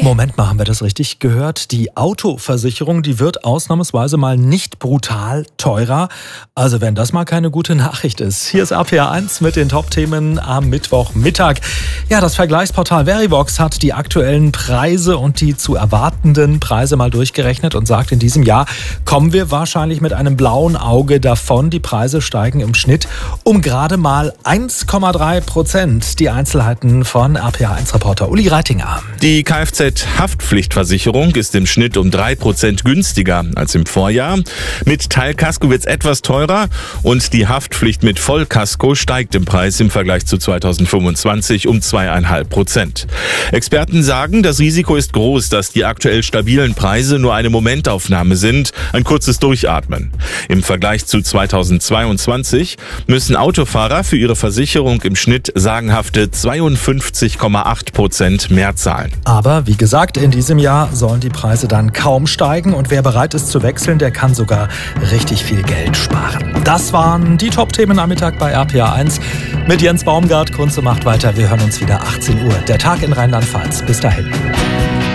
Moment mal, haben wir das richtig gehört? Die Autoversicherung, die wird ausnahmsweise mal nicht brutal teurer. Also wenn das mal keine gute Nachricht ist. Hier ist RPA 1 mit den Top-Themen am Mittwochmittag. Ja, das Vergleichsportal Verivox hat die aktuellen Preise und die zu erwartenden Preise mal durchgerechnet und sagt, in diesem Jahr kommen wir wahrscheinlich mit einem blauen Auge davon. Die Preise steigen im Schnitt um gerade mal 1,3%. Die Einzelheiten von RPA 1-Reporter Uli Reitinger. Die Kfz-Haftpflichtversicherung ist im Schnitt um 3% günstiger als im Vorjahr. Mit Teilkasko wird es etwas teurer und die Haftpflicht mit Vollkasko steigt im Preis im Vergleich zu 2025 um 2,5%. Experten sagen, das Risiko ist groß, dass die aktuell stabilen Preise nur eine Momentaufnahme sind, ein kurzes Durchatmen. Im Vergleich zu 2022 müssen Autofahrer für ihre Versicherung im Schnitt sagenhafte 52,8% mehr zahlen. Aber wie gesagt, in diesem Jahr sollen die Preise dann kaum steigen und wer bereit ist zu wechseln, der kann sogar richtig viel Geld sparen. Das waren die Top-Themen am Mittag bei RPA 1 mit Jens Baumgart. Kunze macht weiter. Wir hören uns wieder 18 Uhr. Der Tag in Rheinland-Pfalz. Bis dahin.